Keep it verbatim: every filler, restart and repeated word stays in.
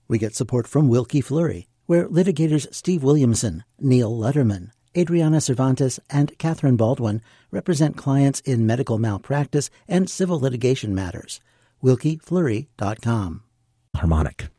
We get support from Wilkie Fleury, where litigators Steve Williamson, Neil Letterman, Adriana Cervantes, and Catherine Baldwin represent clients in medical malpractice and civil litigation matters. Wilkie Fleury dot com. Harmonic.